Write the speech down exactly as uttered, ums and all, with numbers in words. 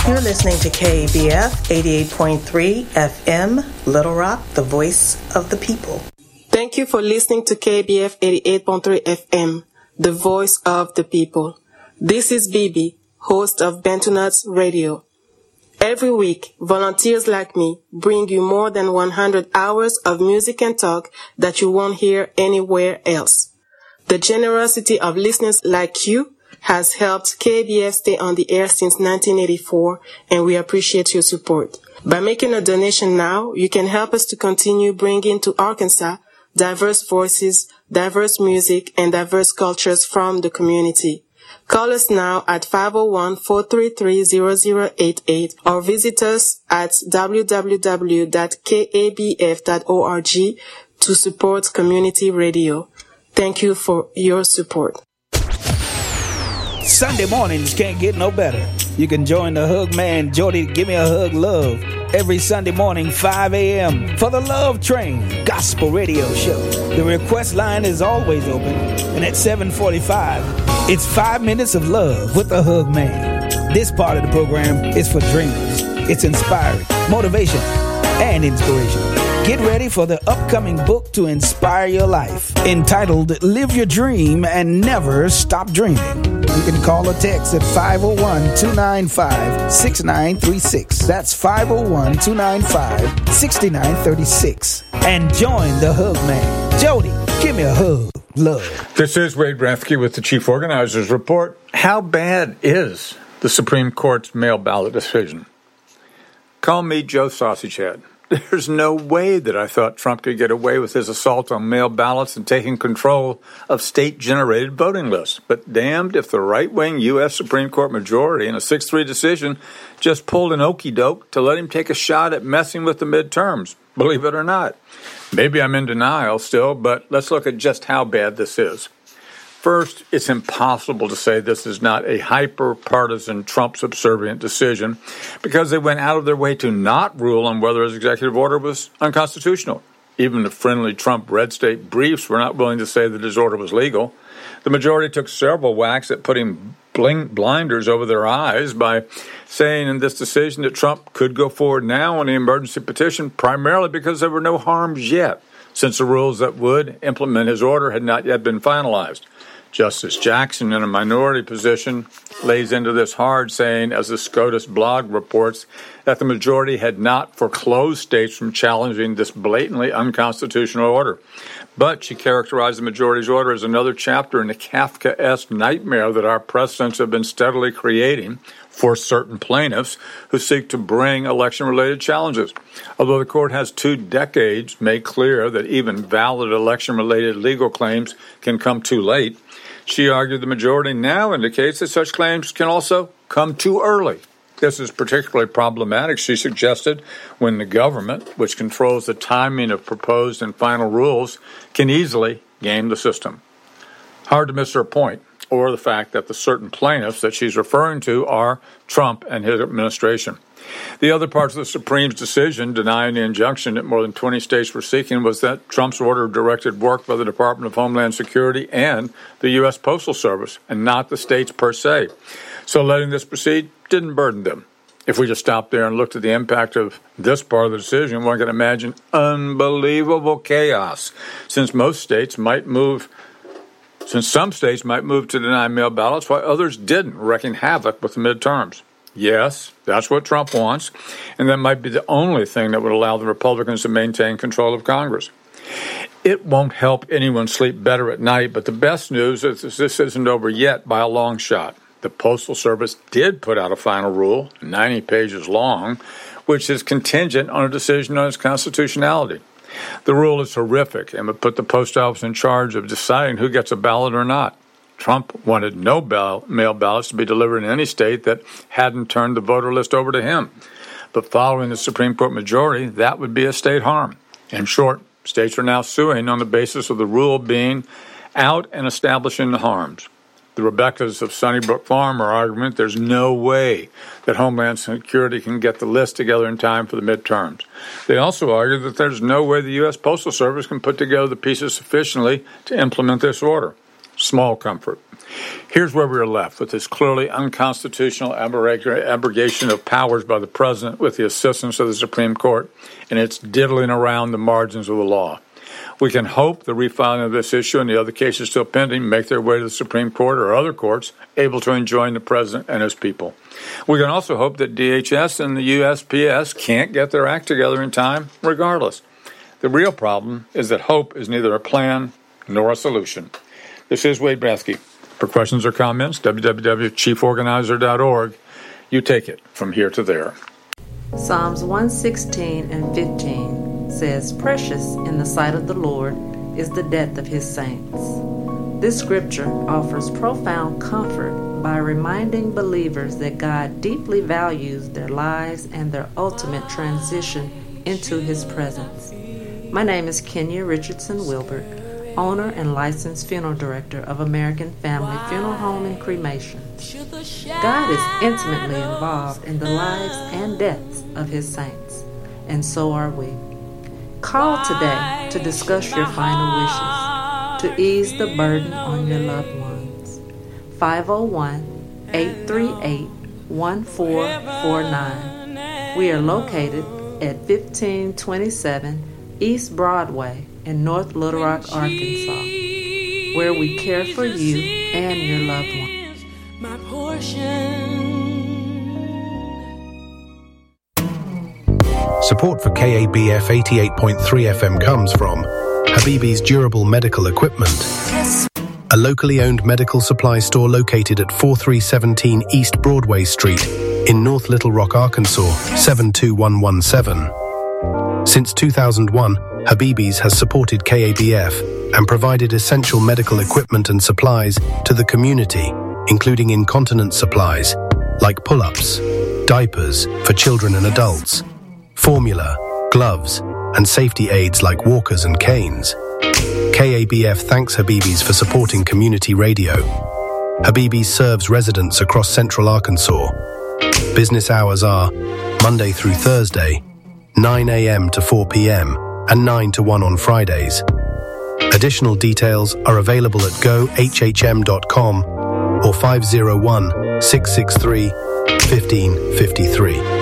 You're listening to K A B F eighty-eight point three F M, Little Rock, the voice of the people. Thank you for listening to K B F eighty-eight point three F M, the voice of the people. This is Bibi, host of Bentonauts Radio. Every week, volunteers like me bring you more than one hundred hours of music and talk that you won't hear anywhere else. The generosity of listeners like you has helped K B F stay on the air since nineteen eighty-four, and we appreciate your support. By making a donation now, you can help us to continue bringing to Arkansas diverse voices, diverse music, and diverse cultures from the community. Call us now at five oh one, four three three, zero zero eight eight or visit us at w w w dot k a b f dot org to support community radio. Thank you for your support. Sunday mornings can't get no better. You can join the Hug Man, Jody, Give Me a Hug Love, every Sunday morning, five a.m. for the Love Train Gospel Radio Show. The request line is always open, and at seven forty-five, it's five minutes of love with the Hug Man. This part of the program is for dreamers. It's inspiring, motivation, and inspiration. Get ready for the upcoming book to inspire your life, entitled Live Your Dream and Never Stop Dreaming. You can call or text at five oh one, two nine five, six nine three six. That's five oh one, two nine five, six nine three six. And join the Hug Man. Jody, give me a hug. Love. This is Wade Rathke with the Chief Organizer's Report. How bad is the Supreme Court's mail ballot decision? Call me Joe Sausagehead. There's no way that I thought Trump could get away with his assault on mail ballots and taking control of state-generated voting lists. But damned if the right-wing U S Supreme Court majority in a six three decision just pulled an okey-doke to let him take a shot at messing with the midterms, believe it or not. Maybe I'm in denial still, but let's look at just how bad this is. First, it's impossible to say this is not a hyper-partisan Trump-subservient decision because they went out of their way to not rule on whether his executive order was unconstitutional. Even the friendly Trump red state briefs were not willing to say that his order was legal. The majority took several whacks at putting bling- blinders over their eyes by saying in this decision that Trump could go forward now on the emergency petition primarily because there were no harms yet, since the rules that would implement his order had not yet been finalized. Justice Jackson, in a minority position, lays into this hard, saying, as the SCOTUS blog reports, that the majority had not foreclosed states from challenging this blatantly unconstitutional order. But she characterized the majority's order as another chapter in the Kafkaesque nightmare that our precedents have been steadily creating for certain plaintiffs who seek to bring election-related challenges. Although the court has two decades made clear that even valid election-related legal claims can come too late, she argued the majority now indicates that such claims can also come too early. This is particularly problematic, she suggested, when the government, which controls the timing of proposed and final rules, can easily game the system. Hard to miss her point, or the fact that the certain plaintiffs that she's referring to are Trump and his administration. The other parts of the Supreme's decision denying the injunction that more than twenty states were seeking was that Trump's order directed work by the Department of Homeland Security and the U S Postal Service, and not the states per se. So letting this proceed didn't burden them. If we just stopped there and looked at the impact of this part of the decision, one can imagine unbelievable chaos, since most states might move Since some states might move to deny mail ballots while others didn't, wreaking havoc with the midterms. Yes, that's what Trump wants, and that might be the only thing that would allow the Republicans to maintain control of Congress. It won't help anyone sleep better at night, but the best news is this isn't over yet by a long shot. The Postal Service did put out a final rule, ninety pages long, which is contingent on a decision on its constitutionality. The rule is horrific and would put the post office in charge of deciding who gets a ballot or not. Trump wanted no ball- mail ballots to be delivered in any state that hadn't turned the voter list over to him. But following the Supreme Court majority, that would be a state harm. In short, states are now suing on the basis of the rule being out and establishing the harms. The Rebeccas of Sunnybrook Farm are arguing there's no way that Homeland Security can get the list together in time for the midterms. They also argue that there's no way the U S Postal Service can put together the pieces sufficiently to implement this order. Small comfort. Here's where we are left, with this clearly unconstitutional abrogation of powers by the president with the assistance of the Supreme Court, and it's diddling around the margins of the law. We can hope the refiling of this issue and the other cases still pending make their way to the Supreme Court or other courts able to enjoin the president and his people. We can also hope that D H S and the U S P S can't get their act together in time, regardless. The real problem is that hope is neither a plan nor a solution. This is Wade Brathke. For questions or comments, w w w dot chief organizer dot org. You take it from here to there. Psalms one sixteen and fifteen says, "Precious in the sight of the Lord is the death of his saints." This scripture offers profound comfort by reminding believers that God deeply values their lives and their ultimate transition into his presence. My name is Kenya Richardson Wilbert, owner and licensed funeral director of American Family Funeral Home and Cremation. God is intimately involved in the lives and deaths of his saints, and so are we. Call today to discuss your final wishes, to ease the burden on your loved ones. five oh one, eight three eight, one four four nine. We are located at fifteen twenty-seven East Broadway in North Little Rock, Arkansas, where we care for you and your loved ones. My portion. Support for K A B F eighty-eight point three F M comes from Habibi's Durable Medical Equipment, a locally owned medical supply store located at forty-three seventeen East Broadway Street in North Little Rock, Arkansas, seven two one one seven. Since two thousand one, Habibi's has supported K A B F and provided essential medical equipment and supplies to the community, including incontinence supplies like pull-ups, diapers for children and adults, formula, gloves, and safety aids like walkers and canes. K A B F thanks Habibi's for supporting community radio. Habibi's serves residents across central Arkansas. Business hours are Monday through Thursday, nine a.m. to four p.m. and nine to one on Fridays. Additional details are available at go h h m dot com or five oh one, six six three, one five five three.